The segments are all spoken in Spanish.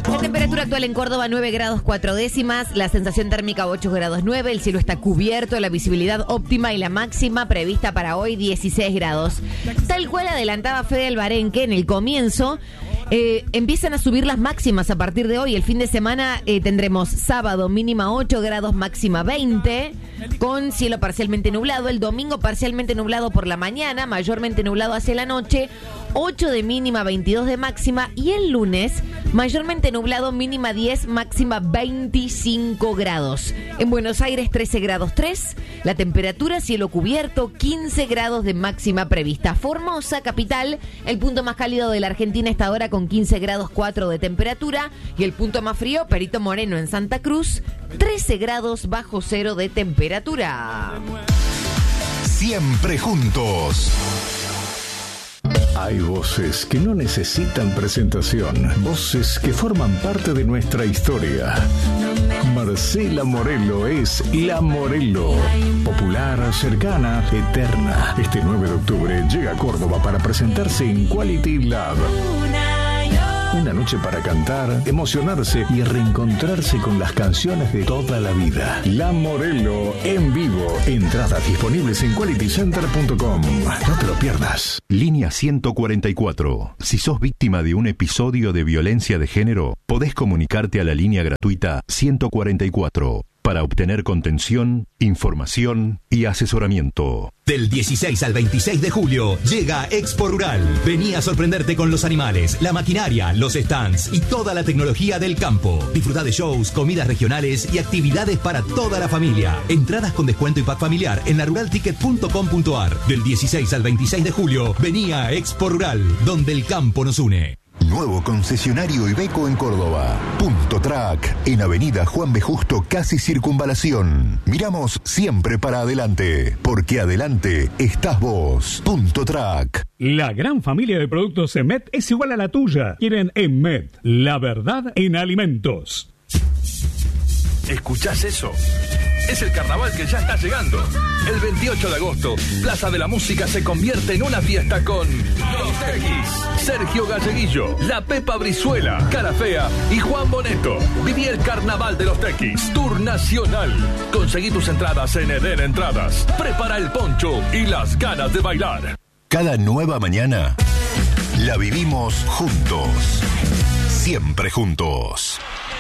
La temperatura actual en Córdoba 9 grados 4 décimas, la sensación térmica 8 grados 9, el cielo está cubierto, la visibilidad óptima y la máxima prevista para hoy 16 grados. Tal cual adelantaba Fede Alvarenque en el comienzo, empiezan a subir las máximas a partir de hoy. El fin de semana tendremos sábado mínima 8 grados, máxima 20, con cielo parcialmente nublado. El domingo parcialmente nublado por la mañana, mayormente nublado hacia la noche, 8 de mínima, 22 de máxima. Y el lunes, mayormente nublado, mínima 10, máxima 25 grados. En Buenos Aires 13 grados 3, la temperatura cielo cubierto, 15 grados de máxima prevista. Formosa, capital, el punto más cálido de la Argentina está ahora con 15 grados 4 de temperatura. Y el punto más frío, Perito Moreno en Santa Cruz, 13 grados bajo cero de temperatura. Siempre juntos. Hay voces que no necesitan presentación, voces que forman parte de nuestra historia. Marcela Morelo es La Morelo, popular, cercana, eterna. Este 9 de octubre llega a Córdoba para presentarse en Quality Lab. Una noche para cantar, emocionarse y reencontrarse con las canciones de toda la vida. La Morelo en vivo. Entradas disponibles en qualitycenter.com. No te lo pierdas. Línea 144. Si sos víctima de un episodio de violencia de género, podés comunicarte a la línea gratuita 144 para obtener contención, información y asesoramiento. Del 16 al 26 de julio llega Expo Rural. Vení a sorprenderte con los animales, la maquinaria, los stands y toda la tecnología del campo. Disfrutá de shows, comidas regionales y actividades para toda la familia. Entradas con descuento y pack familiar en laruralticket.com.ar. Del 16 al 26 de julio, vení a Expo Rural, donde el campo nos une. Nuevo concesionario Iveco en Córdoba. Punto Track, en Avenida Juan B. Justo, casi Circunvalación. Miramos siempre para adelante, porque adelante estás vos. Punto Track. La gran familia de productos EMET es igual a la tuya. Quieren EMET, la verdad en alimentos. ¿Escuchás eso? Es el carnaval que ya está llegando. El 28 de agosto, Plaza de la Música se convierte en una fiesta con Los Tequis, Sergio Galleguillo, La Pepa Brizuela, Cara Fea y Juan Boneto. Viví el carnaval de Los Tequis, Tour Nacional. Conseguí tus entradas en Eden Entradas. Prepara el poncho y las ganas de bailar. Cada nueva mañana la vivimos juntos. Siempre juntos.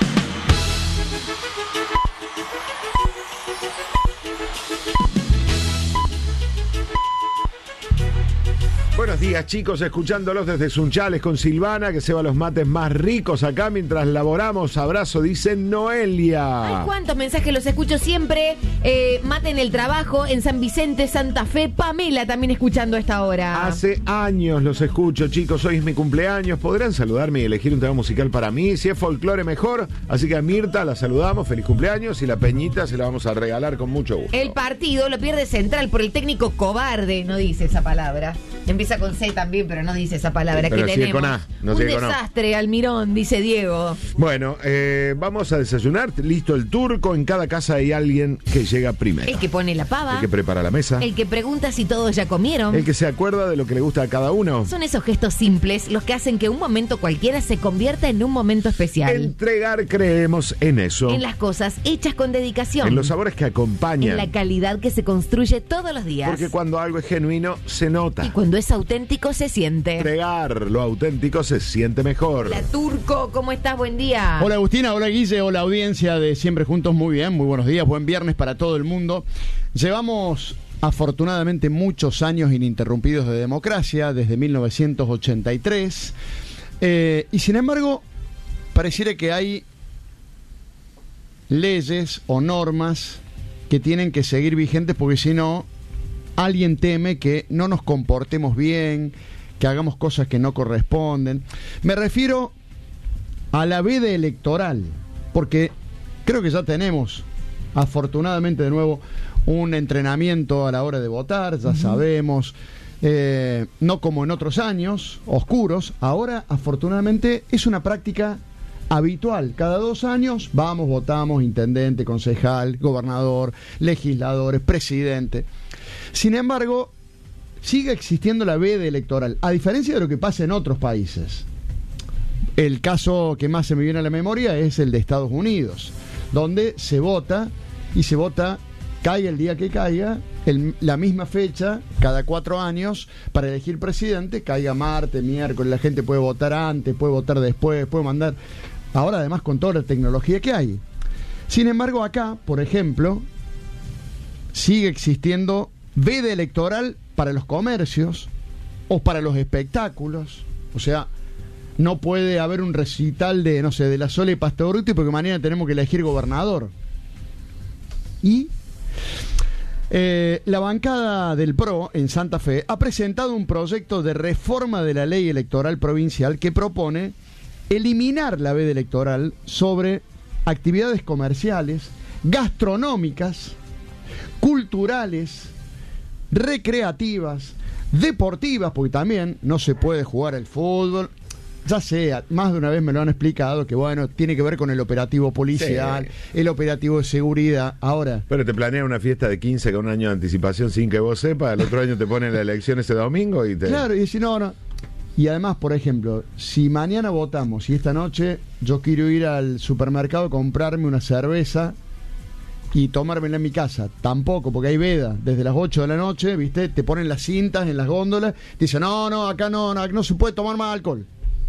Buenos días, chicos, escuchándolos desde Sunchales con Silvana, que se va a los mates más ricos acá mientras laboramos. Abrazo, dice Noelia. Ay, cuántos mensajes los escucho siempre. Mate en el trabajo, en San Vicente, Santa Fe. Pamela también escuchando a esta hora. Hace años los escucho, chicos. Hoy es mi cumpleaños. Podrán saludarme y elegir un tema musical para mí. Si es folclore, mejor. Así que a Mirta la saludamos. Feliz cumpleaños. Y la Peñita se la vamos a regalar con mucho gusto. El partido lo pierde Central por el técnico cobarde. No dice esa palabra. Empieza con C también, pero no dice esa palabra. Pero que sigue tenemos. con A, no un sigue con A. desastre, Almirón, dice Diego. Bueno, vamos a desayunar. Listo el turco. En cada casa hay alguien que llega primero. El que pone la pava. El que prepara la mesa. El que pregunta si todos ya comieron. El que se acuerda de lo que le gusta a cada uno. Son esos gestos simples los que hacen que un momento cualquiera se convierta en un momento especial. Entregar, creemos en eso. En las cosas hechas con dedicación. En los sabores que acompañan. En la calidad que se construye todos los días. Porque cuando algo es genuino, se nota. Y cuando es auténtico, se siente. Entregar lo auténtico se siente mejor. Hola, Turco, ¿cómo estás? Buen día. Hola, Agustina, hola, Guille, hola, audiencia de Siempre Juntos. Muy bien, muy buenos días, buen viernes para todo el mundo. Llevamos afortunadamente muchos años ininterrumpidos de democracia, desde 1983, y sin embargo pareciera que hay leyes o normas que tienen que seguir vigentes, porque si no, alguien teme que no nos comportemos bien, que hagamos cosas que no corresponden. Me refiero a la veda electoral, porque creo que ya tenemos, afortunadamente de nuevo, un entrenamiento a la hora de votar, ya sabemos, no como en otros años oscuros. Ahora, afortunadamente, es una práctica habitual. Cada 2 años vamos, votamos, intendente, concejal, gobernador, legisladores, presidente. Sin embargo, sigue existiendo la veda electoral, a diferencia de lo que pasa en otros países. El caso que más se me viene a la memoria es el de Estados Unidos, donde se vota y se vota, caiga el día que caiga, la misma fecha, cada 4 años, para elegir presidente, caiga martes, miércoles, la gente puede votar antes, puede votar después, puede mandar. Ahora además con toda la tecnología que hay. Sin embargo acá, por ejemplo, sigue existiendo veda electoral para los comercios o para los espectáculos. O sea, no puede haber un recital de, no sé, de la Sole Pastoruti porque mañana tenemos que elegir gobernador. Y la bancada del PRO en Santa Fe ha presentado un proyecto de reforma de la ley electoral provincial que propone eliminar la veda electoral sobre actividades comerciales, gastronómicas, culturales, recreativas, deportivas, porque también no se puede jugar al fútbol. Ya sé, más de una vez me lo han explicado, que bueno, tiene que ver con el operativo policial, sí, el operativo de seguridad. Ahora, pero te planea una fiesta de 15 con un año de anticipación sin que vos sepas, el otro año te ponen la elección ese domingo y te... Claro, y si no. Y además, por ejemplo, si mañana votamos y esta noche yo quiero ir al supermercado, comprarme una cerveza y tomármela en mi casa, tampoco, porque hay veda desde las 8 de la noche, ¿viste? Te ponen las cintas en las góndolas, te dicen, acá no se puede tomar más alcohol.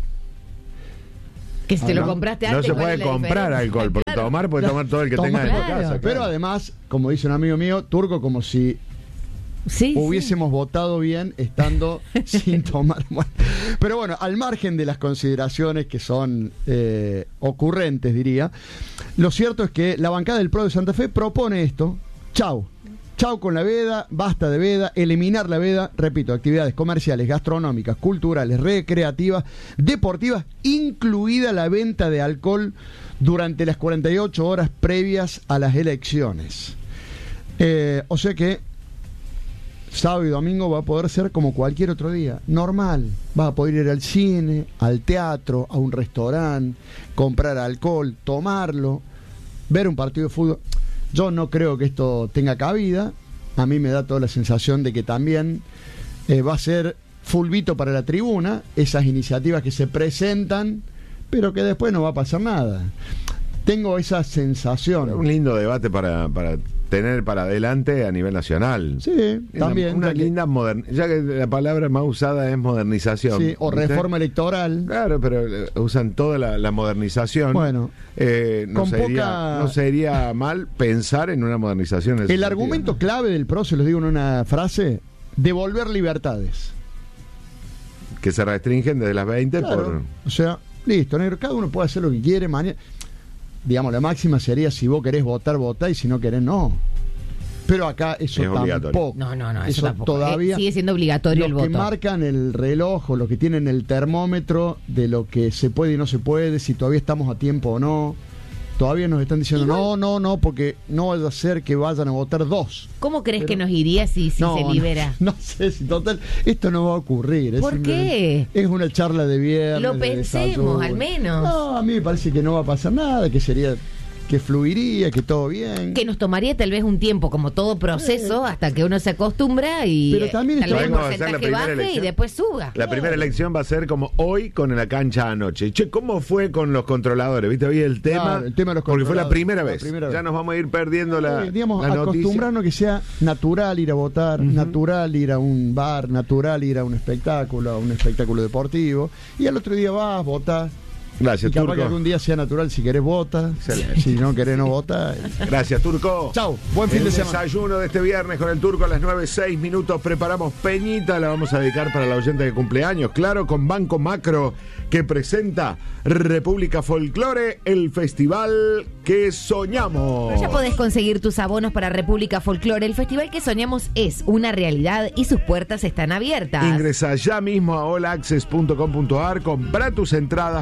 Que si te lo compraste antes. No se puede comprar alcohol, porque tomar puede tomar todo el que tenga en tu casa. Claro. Pero además, como dice un amigo mío, Turco, como si hubiésemos votado bien estando sin tomar. Pero bueno, al margen de las consideraciones que son ocurrentes, diría, lo cierto es que la bancada del PRO de Santa Fe propone esto. Chau con la veda, basta de veda, eliminar la veda, repito, actividades comerciales, gastronómicas, culturales, recreativas, deportivas, incluida la venta de alcohol durante las 48 horas previas a las elecciones. O sea que sábado y domingo va a poder ser como cualquier otro día, normal. Vas a poder ir al cine, al teatro, a un restaurante, comprar alcohol, tomarlo, ver un partido de fútbol. Yo no creo que esto tenga cabida. A mí me da toda la sensación de que también va a ser fulbito para la tribuna, esas iniciativas que se presentan, pero que después no va a pasar nada. Tengo esa sensación. Un lindo debate para tener para adelante a nivel nacional. Sí, también. Una linda ya que la palabra más usada es modernización. Sí, o reforma electoral. Claro, pero usan toda la modernización. Bueno, no sería mal pensar en una modernización. El argumento clave del PRO, se los digo en una frase, devolver libertades. Que se restringen desde las 20 claro, o sea, listo, negro, cada uno puede hacer lo que quiere mañana. Digamos, la máxima sería si vos querés votar, votá, y si no querés, no. Pero acá eso tampoco. No, eso tampoco. Todavía sigue siendo obligatorio el voto. Los que marcan el reloj o los que tienen el termómetro de lo que se puede y no se puede, si todavía estamos a tiempo o no, todavía nos están diciendo no, porque no vaya a ser que vayan a votar 2. ¿Cómo crees que nos iría si se libera? No sé, si total, esto no va a ocurrir. ¿Por qué? Es una charla de viernes. Lo pensemos, al menos. No, a mí me parece que no va a pasar nada, que fluiría, que todo bien. Que nos tomaría tal vez un tiempo, como todo proceso, hasta que uno se acostumbra y pero también tal vez el porcentaje baje y después suba. La primera elección va a ser como hoy con la cancha anoche. Che, ¿cómo fue con los controladores? ¿Viste? Hoy el tema, el tema de los porque fue la primera vez. Ya nos vamos a ir perdiendo digamos, la acostumbrarnos que sea natural ir a votar, natural ir a un bar, natural ir a un espectáculo deportivo, y al otro día vas, votás. Gracias, y capaz Turco. que algún día sea natural, si querés vota, si no querés no vota. Gracias, Turco. Chau, buen fin de semana. Desayuno de este viernes con el Turco a las 9:06. Preparamos Peñita, la vamos a dedicar para la oyente de cumpleaños, claro, con Banco Macro, que presenta República Folklore, el festival que soñamos. Ya podés conseguir tus abonos para República Folklore. El festival que soñamos es una realidad y sus puertas están abiertas. Ingresa ya mismo a allaccess.com.ar, comprá tus entradas para vivir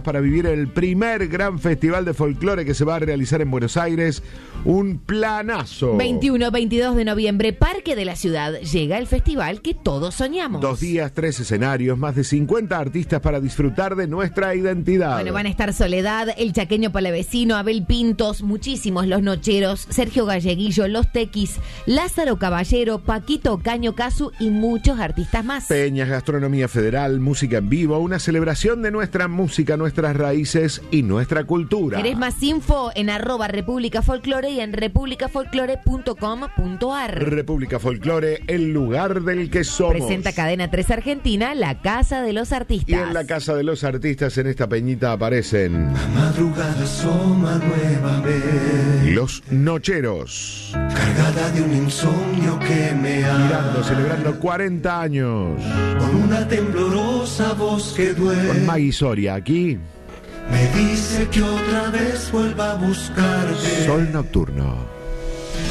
el primer gran festival de folclore que se va a realizar en Buenos Aires. Un planazo. 21-22 de noviembre, Parque de la Ciudad. Llega el festival que todos soñamos. 2 días, 3 escenarios, más de 50 artistas para disfrutar de nuestra identidad. Bueno, van a estar Soledad, El Chaqueño Palavecino, Abel Pintos, muchísimos, Los Nocheros, Sergio Galleguillo, Los Tequis, Lázaro Caballero, Paquito Caño Casu y muchos artistas más. Peñas, gastronomía federal, música en vivo, una celebración de nuestra música, nuestras raíces y nuestra cultura. ¿Querés más info? En @República Folclore y en republicafolclore.com.ar. República Folclore, el lugar del que somos. Presenta Cadena 3 Argentina, la Casa de los Artistas. Y en la Casa de los Artistas, en esta peñita, aparecen La madrugada asoma nuevamente, Los Nocheros, cargada de un insomnio que me ha celebrando 40 años. con una temblorosa voz que duele. Con Maggie Soria, aquí, Me dice que otra vez vuelva a buscarte. Sol Nocturno.